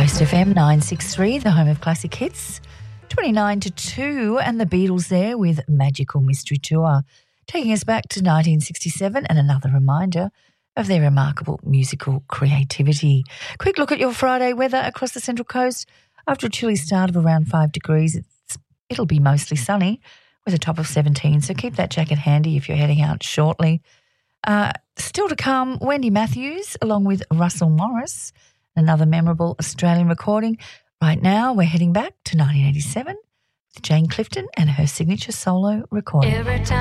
Rest FM 963, the home of classic hits. 29 to 2, and the Beatles there with Magical Mystery Tour, taking us back to 1967 and another reminder of their remarkable musical creativity. Quick look at your Friday weather across the Central Coast. After a chilly start of around 5 degrees, it'll be mostly sunny with a top of 17, so keep that jacket handy if you're heading out shortly. Still to come, Wendy Matthews along with Russell Morris, another memorable Australian recording. Right now, we're heading back to 1987 with Jane Clifton and her signature solo recording.